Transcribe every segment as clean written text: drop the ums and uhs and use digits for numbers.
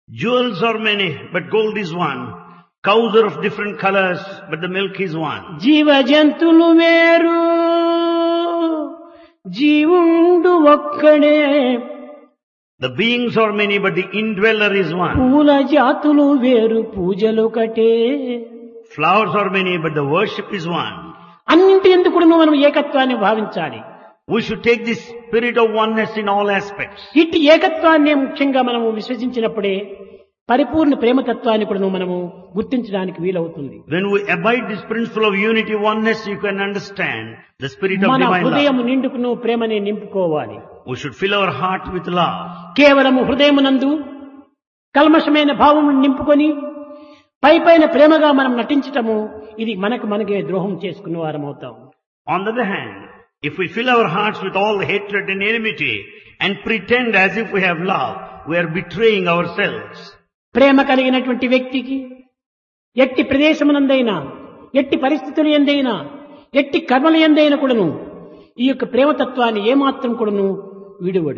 Jewels are many, but gold is one. Cows are of different colors, but the milk is one. జీవ జంతులు వేరు జీవుండు ఒక్కడే. The beings are many, but the indweller is one. పూల జాతులు వేరు పూజలొకటే. Flowers are many, but the worship is one. అన్నింటి ఎందుకు మనం ఏకత్వాన్ని భావించాలి. We should take this spirit of oneness in all aspects. ఇట్టి ఏకత్వాన్ని ముఖ్యంగా మనము విశ్వసించినప్పుడే పరిపూర్ణ ప్రేమతత్వాన్ని కూడా మనము గుర్తించడానికి వీలవుతుంది. When we abide this principle of unity, oneness, you can understand the spirit of మన divine హృదయం love. నిండుకును ప్రేమని నింపుకోవాలి. We should fill our heart with love. కేవలము హృదయమునందు కల్మషమైన భావం నింపుకొని పైపైన ప్రేమగా మనం నటించటము ఇది మనకే ద్రోహం చేసుకున్న వారం అవుతాం. On the other hand, if we fill our hearts with all hatred and enmity and pretend as if we have love, we are betraying ourselves. ప్రేమ కలిగినటువంటి వ్యక్తికి ఎట్టి ప్రదేశమునందైనా ఎట్టి పరిస్థితులు ఎందైనా ఎట్టి కర్మలు ఎందైనా కూడాను ఈ యొక్క ప్రేమతత్వాన్ని ఏమాత్రం కూడాను విడువడు.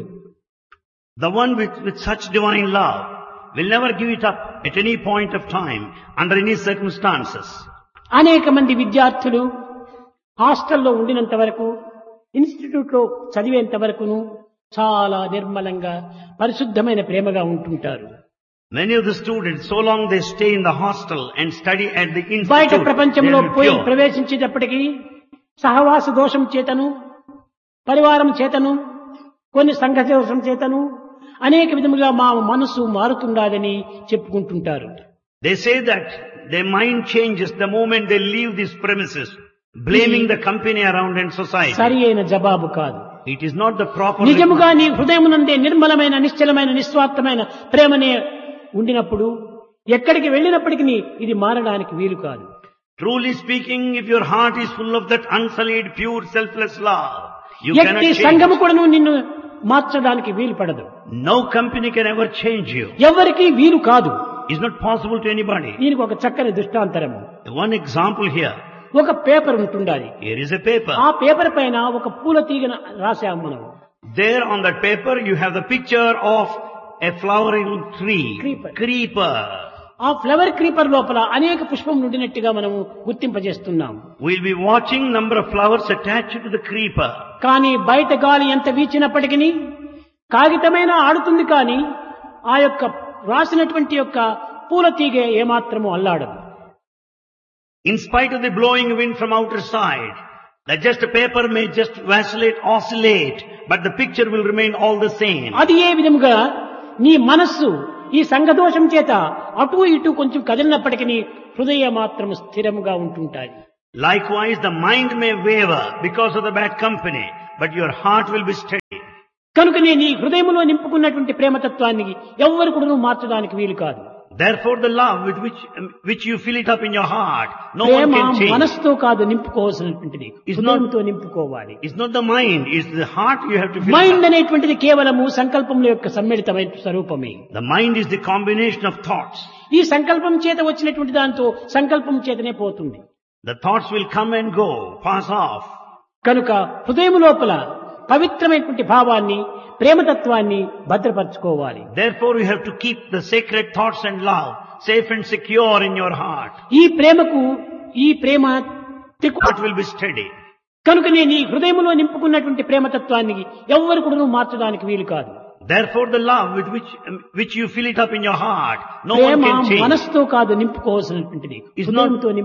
The one with such divine love will never give it up at any point of time, under any circumstances. అనేక మంది విద్యార్థులు హాస్టల్లో ఉండినంత వరకు ఇన్స్టిట్యూట్ లో చదివేంత వరకును చాలా నిర్మలంగా పరిశుద్ధమైన ప్రేమగా ఉంటుంటారు. Many of the students, so long they stay in the hostel and study at the బయట institute, ప్రపంచంలో they will పోయి be pure. ప్రవేశించేటప్పటికీ సహవాస దోషం చేతను పరివారం చేతను కొన్ని సంఘ దోషం చేతను అనేక విధములుగా మా మనసు మారుతుండాలని చెప్పుకుంటుంటారు. They say that their mind changes the moment they leave these premises, blaming the company around and society. సరి అయిన జవాబు కాదు. It is not the proper నిజముగా నీ హృదయమునందే నిర్మలమైన నిశ్చలమైన నిస్వార్థమైన ప్రేమనే ఉండినప్పుడు ఎక్కడికి వెళ్ళినప్పటికీ ఇది మారడానికి వీలు కాదు. Truly speaking, if your heart is full of that unsullied, pure, selfless love, you cannot ఎట్టి change. సంఘము కూడాను నిన్ను మార్చడానికి వీలు పడదు. No company can ever change you. ఎవరికి వీలు కాదు. It's not possible to anybody. దీనికి ఒక చక్కని దృష్టాంతరము. One example here. ఒక పేపర్ ఉంటుండాలి. Here is a paper. ఆ పేపర్ పైన ఒక పూల తీగను రాసాము మనం. There on that paper you have the picture of a flowering tree. Creeper. ఆ ఫ్లవర్ క్రీపర్ లోపల అనేక పుష్పం నుండినట్టుగా మనము గుర్తింపజేస్తున్నాం. We'll be watching number of flowers attached to the creeper. కానీ బయట గాలి ఎంత వీచినప్పటికీ కాగితమైన ఆడుతుంది, కానీ ఆ యొక్క రాసినటువంటి యొక్క పూల తీగ ఏమాత్రము అల్లాడదు. In spite of the blowing wind from outer side, that just a paper may just vacillate, oscillate, but the picture will remain all the same. అది ఏ విధముగా నీ మనస్సు ఈ సంఘదోషం చేత అటు ఇటు కొంచెం కదిలినప్పటికీ హృదయం మాత్రం స్థిరముగా ఉంటుంటాయి. Likewise, the mind may waver because of the bad company, but your heart will be steady. కనుక నీ హృదయంలో నింపుకున్నటువంటి ప్రేమతత్వాన్ని ఎవ్వరు కూడా మార్చడానికి వీలు కాదు. Therefore, the love with which you fill it up in your heart, no one Prema can change. మనస్సుతో కాదు నింపుకోవాల్సినటువంటిది, హృదయంతో నింపుకోవాలి. It's not the mind, it's the heart you have to fill it mind up. అనేటువంటిది కేవలము సంకల్పముల యొక్క సమ్మిళితమైన స్వరూపమే. The mind is the combination of thoughts. ఈ సంకల్పం చేత వచ్చినటువంటి దాంతో సంకల్పం చేతనే పోతుంది. The thoughts will come and go, pass off. కనుక హృదయం లోపల పవిత్రమైనటువంటి భావాన్ని ప్రేమతత్వాన్ని భద్రపరచుకోవాలి. Therefore, you have to keep the sacred thoughts and love safe and secure in your heart. ఈ ప్రేమ Heart will be steady. కనుక నేను ఈ హృదయంలో నింపుకున్నటువంటి ప్రేమతత్వాన్ని ఎవ్వరు కూడా మార్చడానికి వీలు కాదు. Therefore, the love with which you fill it up in your heart, no one Prema can change. మనస్సుతో కాదు నింపుకోవాల్సినటువంటిది, It's not- హృదయంతో